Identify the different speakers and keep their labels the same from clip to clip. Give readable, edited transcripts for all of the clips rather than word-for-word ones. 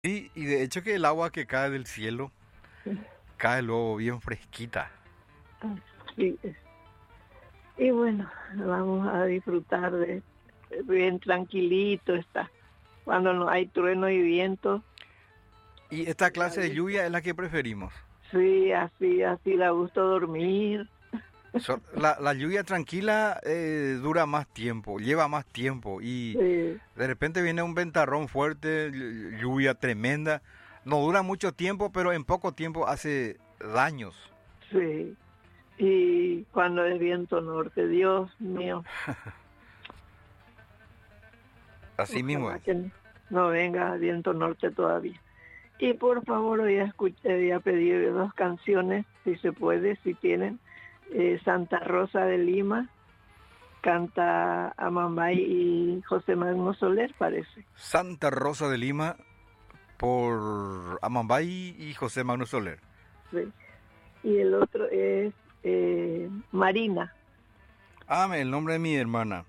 Speaker 1: Y de hecho que el agua que cae del cielo cae luego bien fresquita.
Speaker 2: Así es. Y bueno, vamos a disfrutar de bien tranquilito está. Cuando no hay trueno y viento,
Speaker 1: Y esta
Speaker 2: da
Speaker 1: clase de
Speaker 2: gusto.
Speaker 1: lluvia es la que preferimos.
Speaker 2: Sí, así da gusto dormir.
Speaker 1: La lluvia tranquila dura más tiempo, lleva más tiempo y
Speaker 2: Sí,
Speaker 1: de repente viene un ventarrón fuerte, lluvia tremenda. No dura mucho tiempo, pero en poco tiempo hace daños.
Speaker 2: sí. Y cuando es viento norte, Dios mío,
Speaker 1: Así mismo
Speaker 2: ojalá
Speaker 1: es.
Speaker 2: que no venga viento norte todavía. Y por favor, voy a pedir dos canciones, si se puede, si tienen. Santa Rosa de Lima, canta Amambay y José Magno Soler, parece.
Speaker 1: Santa Rosa de Lima por Amambay y José Manuel Soler.
Speaker 2: Sí. Y el otro es Marina.
Speaker 1: Ah, el nombre de mi hermana.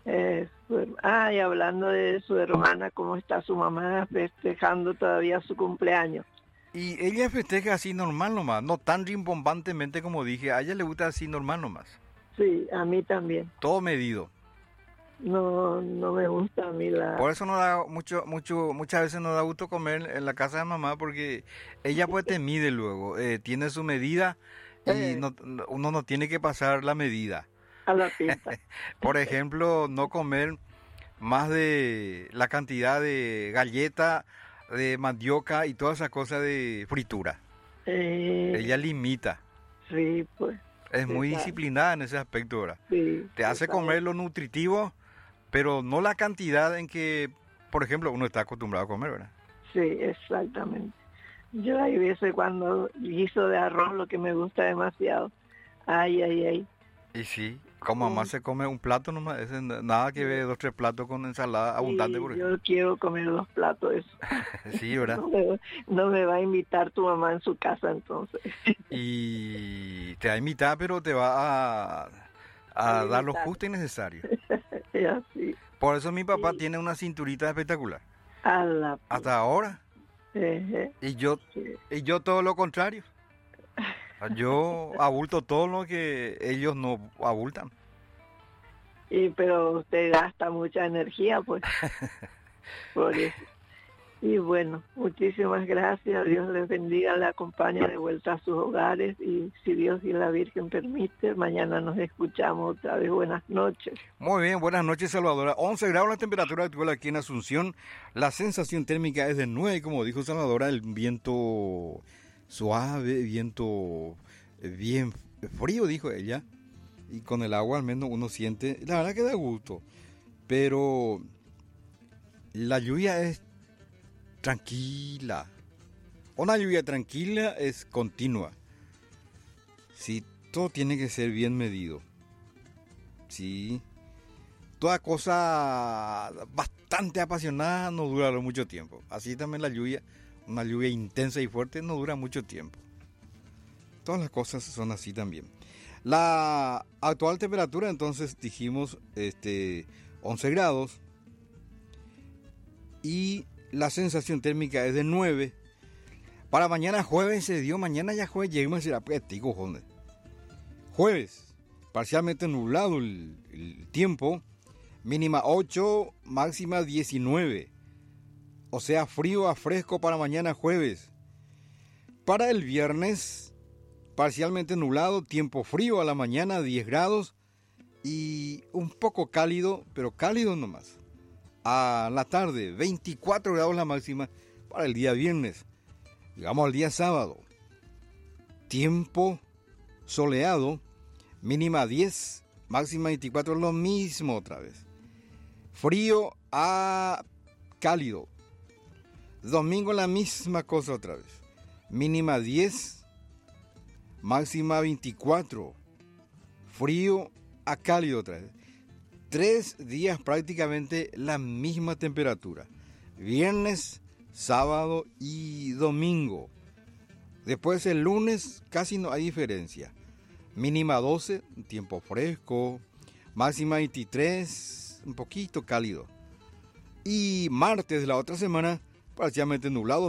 Speaker 2: Y hablando de su hermana, ¿cómo está su mamá festejando todavía su cumpleaños?
Speaker 1: Y ella festeja así normal nomás, no tan rimbombantemente como dije, a ella le gusta así normal nomás.
Speaker 2: Sí, a mí también.
Speaker 1: Todo medido.
Speaker 2: No, no me gusta a mí la...
Speaker 1: Por eso no da muchas veces no da gusto comer en la casa de mamá porque ella pues te mide luego, tiene su medida y
Speaker 2: eh,
Speaker 1: uno no tiene que pasar la medida.
Speaker 2: a la pinta.
Speaker 1: Por ejemplo, no comer más de la cantidad de galleta, de mandioca y todas esas cosas de fritura.
Speaker 2: Eh,
Speaker 1: Ella limita,
Speaker 2: sí, pues,
Speaker 1: es
Speaker 2: se
Speaker 1: muy
Speaker 2: sabe,
Speaker 1: disciplinada en ese aspecto ahora.
Speaker 2: sí,
Speaker 1: Te
Speaker 2: se
Speaker 1: hace
Speaker 2: sabe.
Speaker 1: comer lo nutritivo, pero no la cantidad en que, por ejemplo, uno está acostumbrado a comer, ¿verdad?
Speaker 2: Sí, exactamente. Yo hay veces cuando guiso de arroz, lo que me gusta demasiado. Ay.
Speaker 1: Y sí, como mamá
Speaker 2: Un-
Speaker 1: se come un plato nomás, nada que ver dos, tres platos con ensalada abundante,
Speaker 2: Y
Speaker 1: por ejemplo.
Speaker 2: yo quiero comer dos platos. Eso.
Speaker 1: Sí, ¿verdad?
Speaker 2: No me va a invitar tu mamá en su casa entonces.
Speaker 1: Y te va a invitar, pero te va
Speaker 2: A
Speaker 1: a dar lo
Speaker 2: limitar.
Speaker 1: justo y necesario.
Speaker 2: Es así.
Speaker 1: Por eso mi papá
Speaker 2: Y
Speaker 1: tiene una cinturita espectacular.
Speaker 2: a la
Speaker 1: Hasta ahora.
Speaker 2: eh,
Speaker 1: Y yo,
Speaker 2: sí.
Speaker 1: y yo todo lo contrario. Yo abulto todo lo que ellos no abultan.
Speaker 2: Pero usted gasta mucha energía, pues, por eso. Y bueno, muchísimas gracias. Dios les bendiga, le acompaña de vuelta a sus hogares y si Dios y la Virgen permite, mañana nos escuchamos otra vez. Buenas noches.
Speaker 1: Muy bien, buenas noches, Salvadora. 11 grados la temperatura actual aquí en Asunción. La sensación térmica es de 9, como dijo Salvadora, el viento suave, viento bien frío, dijo ella. Y con el agua al menos uno siente, la verdad que da gusto. Pero la lluvia es tranquila. Una lluvia tranquila es continua. Sí, todo tiene que ser bien medido. Sí. Toda cosa bastante apasionada no dura mucho tiempo. Así también la lluvia, una lluvia intensa y fuerte no dura mucho tiempo. Todas las cosas son así también. La actual temperatura entonces dijimos 11 grados y la sensación térmica es de 9. Para mañana jueves se dio, mañana ya jueves lleguemos a decir, apetico, joder. Jueves, parcialmente nublado el tiempo. Mínima 8, máxima 19. O sea, frío a fresco para mañana jueves. Para el viernes, parcialmente nublado, tiempo frío a la mañana 10 grados y un poco cálido, pero cálido nomás. A la tarde 24 grados la máxima para el día viernes. Llegamos al día sábado. Tiempo soleado, mínima 10, máxima 24, lo mismo otra vez. Frío a cálido. Domingo la misma cosa otra vez. Mínima 10, máxima 24. Frío a cálido otra vez. 3 días prácticamente la misma temperatura. Viernes, sábado y domingo. Después el lunes casi no hay diferencia. Mínima 12, tiempo fresco. Máxima 23, un poquito cálido. Y martes de la otra semana, parcialmente nublado.